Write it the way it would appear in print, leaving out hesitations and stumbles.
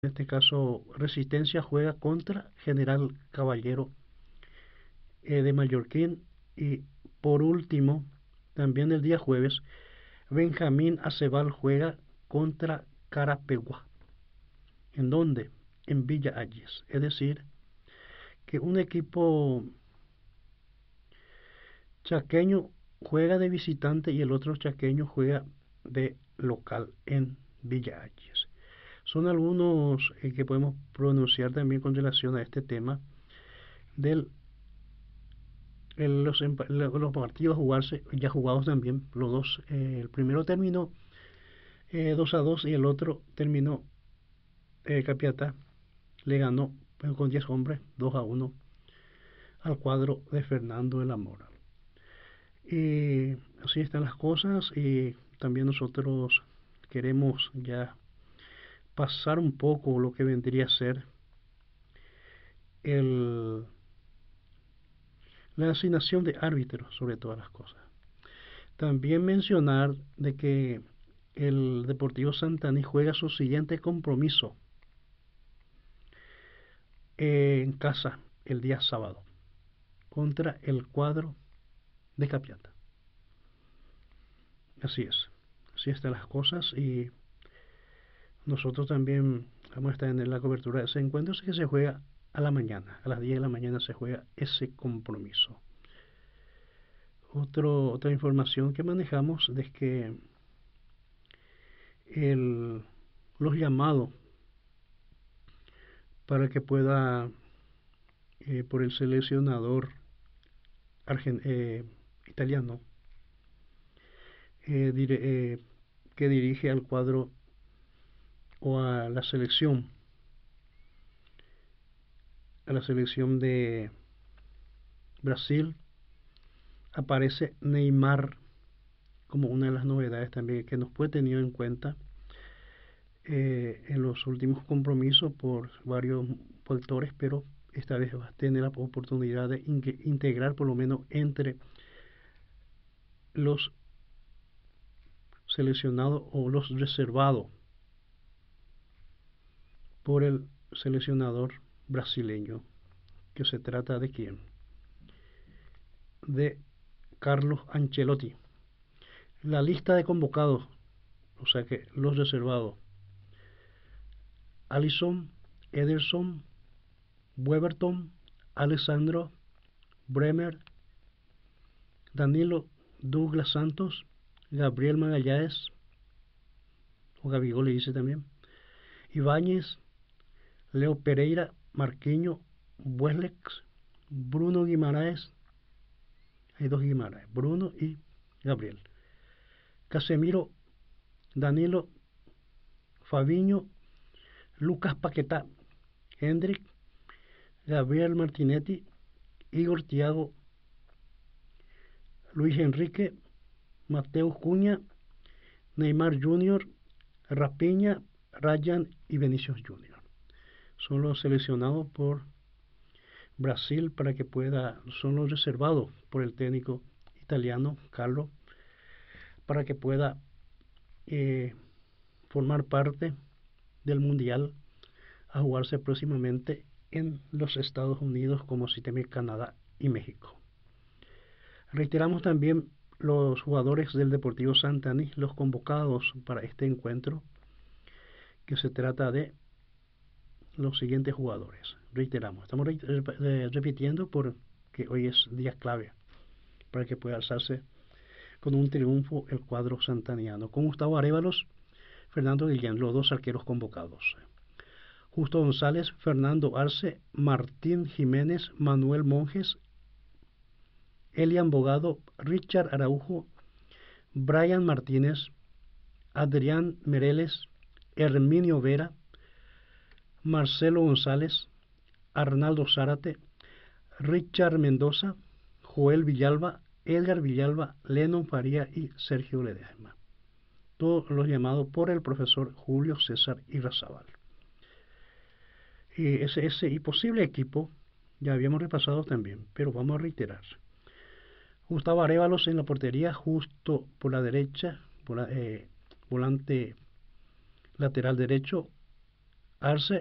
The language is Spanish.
En este caso, Resistencia juega contra General Caballero de Mallorquín. Y por último, también el día jueves, Benjamín Acebal juega contra Carapegua. ¿En dónde? En Villa Ayes. Es decir, que un equipo chaqueño juega de visitante y el otro chaqueño juega de local en Villa Ayes. Son algunos que podemos pronunciar también con relación a este tema de los partidos jugarse, ya jugados también, los dos. El primero terminó 2-2 y el otro terminó Capiatá, le ganó con 10 hombres 2-1 al cuadro de Fernando de la Mora. Y así están las cosas, y también nosotros queremos ya pasar un poco lo que vendría a ser el, la asignación de árbitros sobre todas las cosas. También mencionar de que el Deportivo Santaní juega su siguiente compromiso en casa el día sábado contra el cuadro de Capiata. Así están las cosas, y nosotros también vamos a estar en la cobertura de ese encuentro, que se juega a la mañana, a las 10 de la mañana se juega ese compromiso. Otra información que manejamos es que el, los llamados para que pueda por el seleccionador italiano que dirige al cuadro o a la selección de Brasil. Aparece Neymar como una de las novedades también que nos fue tenido en cuenta en los últimos compromisos por varios factores, pero esta vez va a tener la oportunidad de integrar por lo menos entre los seleccionados o los reservados por el seleccionador brasileño, que se trata de quién, de Carlos Ancelotti. La lista de convocados, o sea que los reservados: Alisson, Ederson, Weberton, Alessandro, Bremer, Danilo, Douglas Santos, Gabriel Magallanes, o Gabigol le dice también, Ibáñez, Leo Pereira, Marquinhos, Bueslex, Bruno Guimaraes, hay dos Guimaraes, Bruno y Gabriel, Casemiro, Danilo, Fabiño, Lucas Paquetá, Hendrik, Gabriel Martinetti, Igor Thiago, Luis Enrique, Mateus Cunha, Neymar Jr., Rapiña, Ryan y Vinicius Jr. Son los seleccionados por Brasil para que son los reservados por el técnico italiano Carlo, para que pueda formar parte del mundial a jugarse próximamente en los Estados Unidos, como si también Canadá y México. Reiteramos también los jugadores del Deportivo Santaní, los convocados para este encuentro, que se trata de los siguientes jugadores. Reiteramos, estamos repitiendo porque hoy es día clave para que pueda alzarse con un triunfo el cuadro santaniano, con Gustavo Arévalos, Fernando Guillén, los dos arqueros convocados. Justo González, Fernando Arce, Martín Jiménez, Manuel Monjes, Elian Bogado, Richard Araujo, Brian Martínez, Adrián Mereles, Herminio Vera, Marcelo González, Arnaldo Zárate, Richard Mendoza, Joel Villalba, Edgar Villalba, Lennon Faría y Sergio Ledesma. Todos los llamados por el profesor Julio César Irrazábal. Y ese posible equipo ya habíamos repasado también, pero vamos a reiterar. Gustavo Arévalos en la portería, justo por la derecha, volante lateral derecho, Arce